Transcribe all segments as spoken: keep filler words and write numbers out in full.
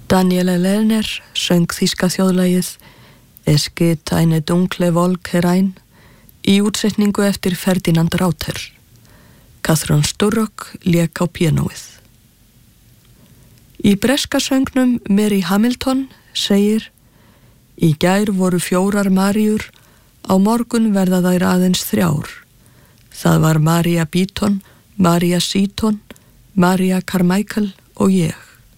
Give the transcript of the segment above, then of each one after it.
Daniela Lerner söng þýska þjóðlagið Es geht eine dunkle Wolke rein í útsetningu eftir Ferdinand Rauter. Catherine Sturrock lék á píanóið. Í breska söngnum Mary Hamilton segir: Í gær voru fjórar Maríur, á morgun verða þær aðeins þrjár. Það var Maria Beaton, Maria Seaton, Maria Carmichael og ég.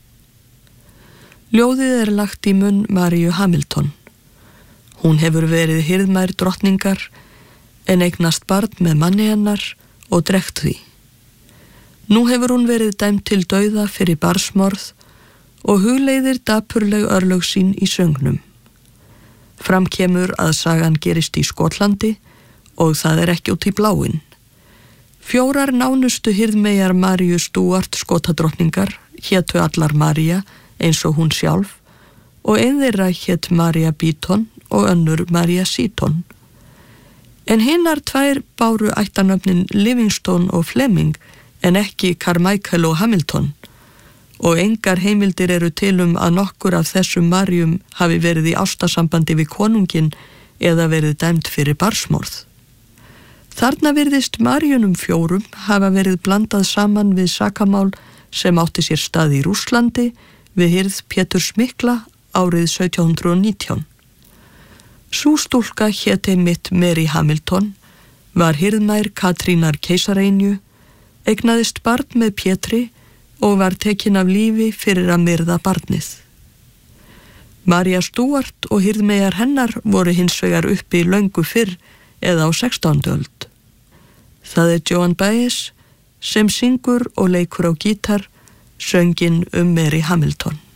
Ljóðið er lagt í munn Maríu Hamilton. Hún hefur verið hirðmær drottningar en eignast barn með manni hennar og drekkt því. Nú hefur hún verið dæmd til dauða fyrir barsmorð og hugleiðir dapurleg örlög sín í söngnum. Fram kemur að sagan gerist í Skotlandi og það er ekki út í bláinn. Fjórar nánustu hirðmeyjar Maríu Stuart skotadrottningar hétu allar María eins og hún sjálf og ein þeirra hét Maria Beaton og önnur Maria Seaton. En hinnar tvær báru ættarnöfnin Livingstone og Fleming en ekki Carmichael og Hamilton og engar heimildir eru til um að nokkur af þessum Maríum hafi verið í ástasambandi við konunginn eða verið dæmd fyrir barsmorð. Þarna virðist Maríunum fjórum hafa verið blandað saman við sakamál sem átti sér stað í Rússlandi við hirð Péturs mikla árið sautján hundrað og nítján. Sú stúlka hét einmitt Mary Hamilton, var hirðmær Katrínar keisareinju, eignaðist barn með Pétri og var tekin af lífi fyrir að myrða barnið. Maria Stuart og hirðmeyjar hennar voru hins vegar uppi löngu fyrr eða á sextándu öld. Það er Joan Baez sem syngur og leikur á gítar sönginn um Mary Hamilton.